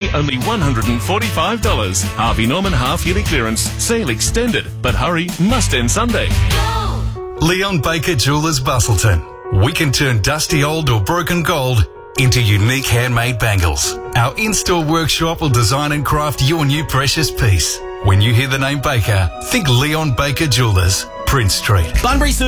only $145. Harvey Norman half-yearly clearance. Sale extended, but hurry, must end Sunday. Leon Baker Jewelers, Bustleton. We can turn dusty old or broken gold into unique handmade bangles. Our in-store workshop will design and craft your new precious piece. When you hear the name Baker, think Leon Baker Jewelers, Prince Street. Bunbury